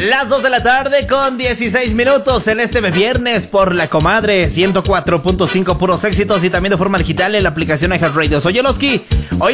Las 2 de la tarde con 16 minutos en este viernes por La Comadre 104.5 puros éxitos y también de forma digital en la aplicación iHeartRadio. Soy Yoloski. Hoy